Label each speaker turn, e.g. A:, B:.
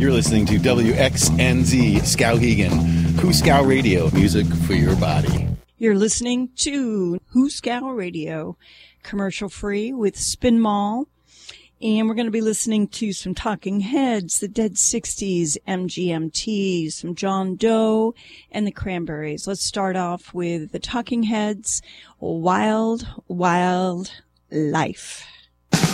A: You're listening to WXNZ Skowhegan, Hooskow Radio, music for your body.
B: You're listening to Hooskow Radio, commercial free with Spin Mall. And we're going to be listening to some Talking Heads, the Dead 60s, MGMT, some John Doe, and the Cranberries. Let's start off with the Talking Heads, Wild, Wild Life.